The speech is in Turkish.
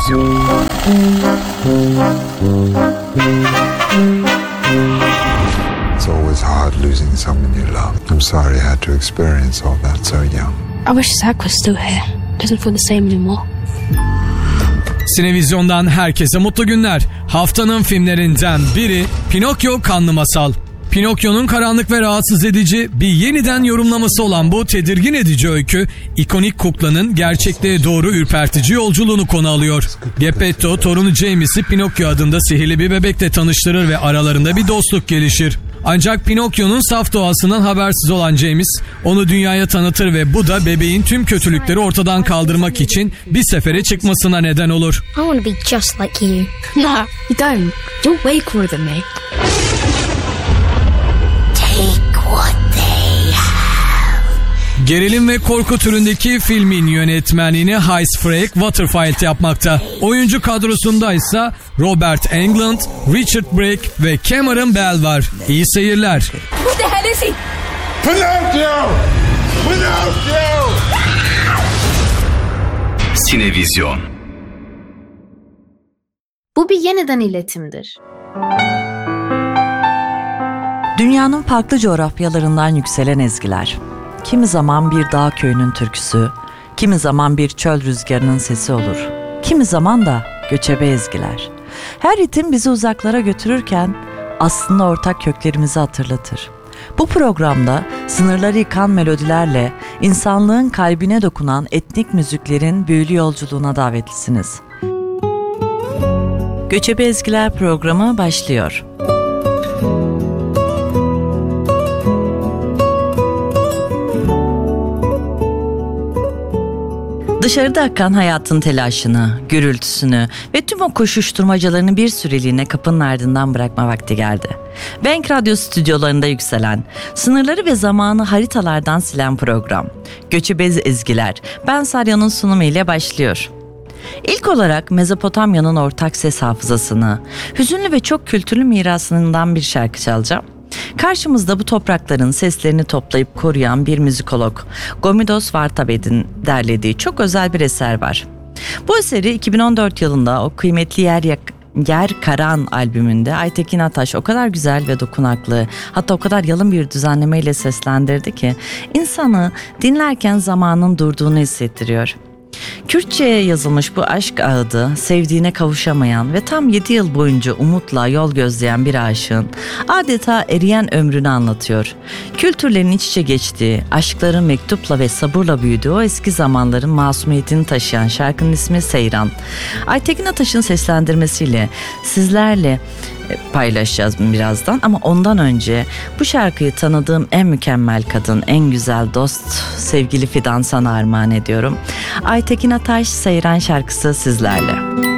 It's always hard losing someone you love. I'm sorry I had to experience all that so young. I wish Zach was still here. Doesn't feel the same anymore. Sinevizyon'dan herkese mutlu günler. Haftanın filmlerinden biri Pinokyo Kanlı Masal. Pinokyo'nun karanlık ve rahatsız edici bir yeniden yorumlaması olan bu tedirgin edici öykü, ikonik kuklanın gerçekliğe doğru ürpertici yolculuğunu konu alıyor. Geppetto, torunu James'i Pinokyo adında sihirli bir bebekle tanıştırır ve aralarında bir dostluk gelişir. Ancak Pinokyo'nun saf doğasından habersiz olan James, onu dünyaya tanıtır ve bu da bebeğin tüm kötülükleri ortadan kaldırmak için bir sefere çıkmasına neden olur. I want to be just like you. Nah, you don't. You're way cooler than me. Gerilim ve korku türündeki filmin yönetmenliğini Hayes Frake Waterfield yapmakta. Oyuncu kadrosunda ise Robert Englund, Richard Brake ve Cameron Bell var. İyi seyirler. What the hell is he? Pinocchio! Pinocchio! Sinevizyon. Bu bir yeniden iletimdir. Dünyanın farklı coğrafyalarından yükselen ezgiler. Kimi zaman bir dağ köyünün türküsü, kimi zaman bir çöl rüzgarının sesi olur. Kimi zaman da göçebe ezgiler. Her ritim bizi uzaklara götürürken aslında ortak köklerimizi hatırlatır. Bu programda sınırları yıkan melodilerle insanlığın kalbine dokunan etnik müziklerin büyülü yolculuğuna davetlisiniz. Göçebe Ezgiler programı başlıyor. Dışarıda akan hayatın telaşını, gürültüsünü ve tüm o koşuşturmacalarını bir süreliğine kapının ardından bırakma vakti geldi. Bank Radyo stüdyolarında yükselen, sınırları ve zamanı haritalardan silen program Göçebe Ezgiler, Ben Sarya'nın sunumu ile başlıyor. İlk olarak Mezopotamya'nın ortak ses hafızasını, hüzünlü ve çok kültürlü mirasından bir şarkı çalacağım. Karşımızda bu toprakların seslerini toplayıp koruyan bir müzikolog Gomidos Vartabed'in derlediği çok özel bir eser var. Bu eseri 2014 yılında o kıymetli Yer Karan albümünde Aytekin Ataş o kadar güzel ve dokunaklı, hatta o kadar yalın bir düzenlemeyle seslendirdi ki insanı dinlerken zamanın durduğunu hissettiriyor. Kürtçe'ye yazılmış bu aşk ağıdı, sevdiğine kavuşamayan ve tam 7 yıl boyunca umutla yol gözleyen bir aşığın adeta eriyen ömrünü anlatıyor. Kültürlerin iç içe geçtiği, aşkların mektupla ve sabırla büyüdüğü o eski zamanların masumiyetini taşıyan şarkının ismi Seyran. Aytekin Ataş'ın seslendirmesiyle sizlerle paylaşacağız birazdan, ama ondan önce bu şarkıyı tanıdığım en mükemmel kadın, en güzel dost, sevgili Fidan sana armağan ediyorum. Aytekin Ataş, Seyran şarkısı sizlerle.